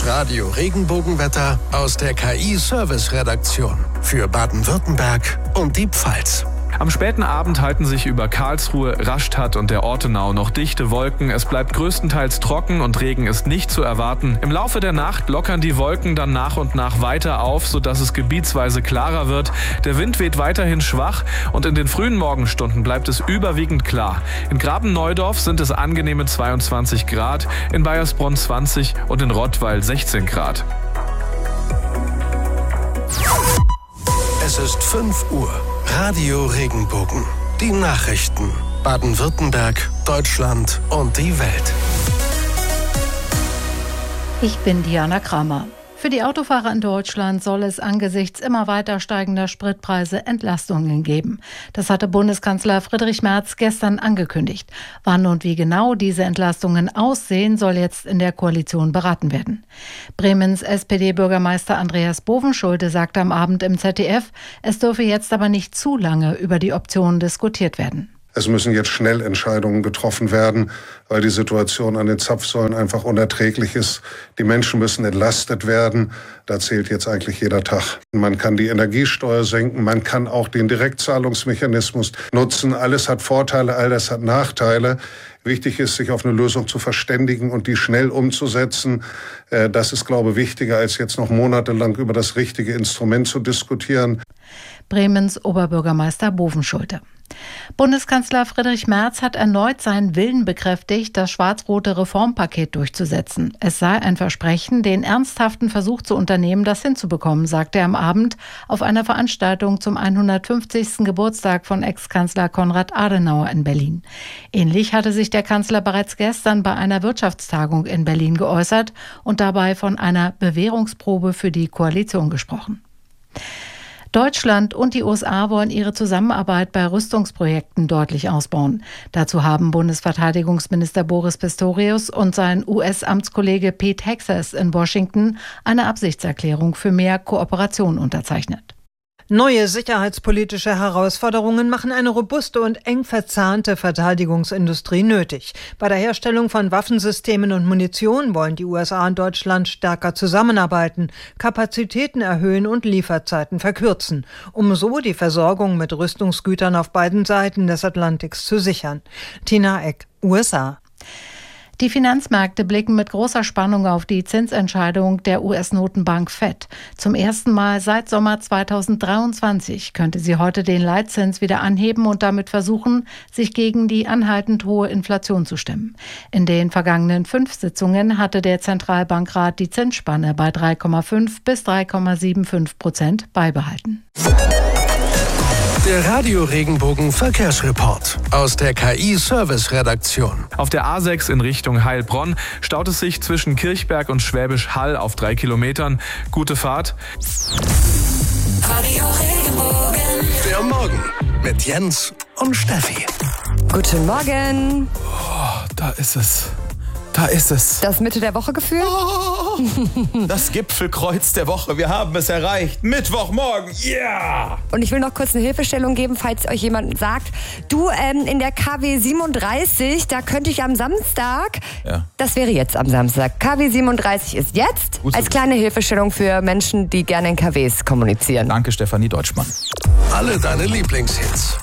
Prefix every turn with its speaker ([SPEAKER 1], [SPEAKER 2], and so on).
[SPEAKER 1] Das Radio Regenbogenwetter aus der KI-Service-Redaktion für Baden-Württemberg und die Pfalz.
[SPEAKER 2] Am späten Abend halten sich über Karlsruhe, Rastatt und der Ortenau noch dichte Wolken. Es bleibt größtenteils trocken und Regen ist nicht zu erwarten. Im Laufe der Nacht lockern die Wolken dann nach und nach weiter auf, sodass es gebietsweise klarer wird. Der Wind weht weiterhin schwach und in den frühen Morgenstunden bleibt es überwiegend klar. In Graben-Neudorf sind es angenehme 22 Grad, in Baiersbronn 20 und in Rottweil 16 Grad.
[SPEAKER 1] Es ist 5 Uhr. Radio Regenbogen. Die Nachrichten. Baden-Württemberg, Deutschland und die Welt.
[SPEAKER 3] Ich bin Diana Kramer. Für die Autofahrer in Deutschland soll es angesichts immer weiter steigender Spritpreise Entlastungen geben. Das hatte Bundeskanzler Friedrich Merz gestern angekündigt. Wann und wie genau diese Entlastungen aussehen, soll jetzt in der Koalition beraten werden. Bremens SPD-Bürgermeister Andreas Bovenschulte sagte am Abend im ZDF, es dürfe jetzt aber nicht zu lange über die Optionen diskutiert werden.
[SPEAKER 4] Es müssen jetzt schnell Entscheidungen getroffen werden, weil die Situation an den Zapfsäulen einfach unerträglich ist. Die Menschen müssen entlastet werden. Da zählt jetzt eigentlich jeder Tag. Man kann die Energiesteuer senken, man kann auch den Direktzahlungsmechanismus nutzen. Alles hat Vorteile, alles hat Nachteile. Wichtig ist, sich auf eine Lösung zu verständigen und die schnell umzusetzen. Das ist, glaube ich, wichtiger, als jetzt noch monatelang über das richtige Instrument zu diskutieren.
[SPEAKER 3] Bremens Oberbürgermeister Bovenschulte. Bundeskanzler Friedrich Merz hat erneut seinen Willen bekräftigt, das schwarz-rote Reformpaket durchzusetzen. Es sei ein Versprechen, den ernsthaften Versuch zu unternehmen, das hinzubekommen, sagte er am Abend auf einer Veranstaltung zum 150. Geburtstag von Ex-Kanzler Konrad Adenauer in Berlin. Ähnlich hatte sich der Kanzler bereits gestern bei einer Wirtschaftstagung in Berlin geäußert und dabei von einer Bewährungsprobe für die Koalition gesprochen. Deutschland und die USA wollen ihre Zusammenarbeit bei Rüstungsprojekten deutlich ausbauen. Dazu haben Bundesverteidigungsminister Boris Pistorius und sein US-Amtskollege Pete Hegseth in Washington eine Absichtserklärung für mehr Kooperation unterzeichnet.
[SPEAKER 5] Neue sicherheitspolitische Herausforderungen machen eine robuste und eng verzahnte Verteidigungsindustrie nötig. Bei der Herstellung von Waffensystemen und Munition wollen die USA und Deutschland stärker zusammenarbeiten, Kapazitäten erhöhen und Lieferzeiten verkürzen, um so die Versorgung mit Rüstungsgütern auf beiden Seiten des Atlantiks zu sichern. Tina Eck, USA.
[SPEAKER 3] Die Finanzmärkte blicken mit großer Spannung auf die Zinsentscheidung der US-Notenbank Fed. Zum ersten Mal seit Sommer 2023 könnte sie heute den Leitzins wieder anheben und damit versuchen, sich gegen die anhaltend hohe Inflation zu stemmen. In den vergangenen 5 Sitzungen hatte der Zentralbankrat die Zinsspanne bei 3,5 bis 3,75% beibehalten.
[SPEAKER 1] Der Radio Regenbogen Verkehrsreport aus der KI-Service-Redaktion.
[SPEAKER 2] Auf der A6 in Richtung Heilbronn staut es sich zwischen Kirchberg und Schwäbisch Hall auf 3 Kilometern. Gute Fahrt.
[SPEAKER 1] Radio Regenbogen. Der Morgen mit Jens und Steffi.
[SPEAKER 6] Guten Morgen.
[SPEAKER 7] Oh, da ist es. Da ist es.
[SPEAKER 6] Das Mitte der Woche Gefühl?
[SPEAKER 7] Oh, das Gipfelkreuz der Woche. Wir haben es erreicht. Mittwochmorgen. Yeah!
[SPEAKER 6] Und ich will noch kurz eine Hilfestellung geben, falls euch jemand sagt, du, in der KW 37, da könnte ich am Samstag.
[SPEAKER 7] Ja.
[SPEAKER 6] Das wäre jetzt am Samstag. KW 37 ist jetzt.
[SPEAKER 7] Gut so.
[SPEAKER 6] Als kleine Hilfestellung für Menschen, die gerne in KWs kommunizieren.
[SPEAKER 7] Danke, Stefanie Deutschmann.
[SPEAKER 1] Alle deine Lieblingshits